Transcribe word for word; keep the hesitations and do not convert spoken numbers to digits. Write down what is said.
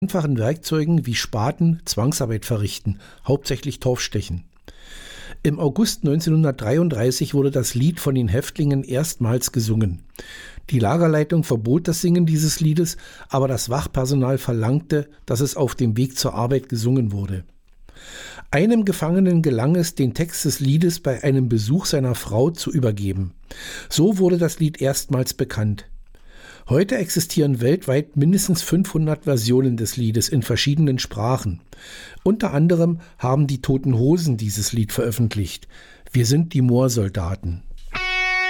einfachen Werkzeugen wie Spaten Zwangsarbeit verrichten, hauptsächlich Torfstechen. Im August neunzehnhundertdreiunddreißig wurde das Lied von den Häftlingen erstmals gesungen. Die Lagerleitung verbot das Singen dieses Liedes, aber das Wachpersonal verlangte, dass es auf dem Weg zur Arbeit gesungen wurde. Einem Gefangenen gelang es, den Text des Liedes bei einem Besuch seiner Frau zu übergeben. So wurde das Lied erstmals bekannt. Heute existieren weltweit mindestens fünfhundert Versionen des Liedes in verschiedenen Sprachen. Unter anderem haben die Toten Hosen dieses Lied veröffentlicht. Wir sind die Moorsoldaten.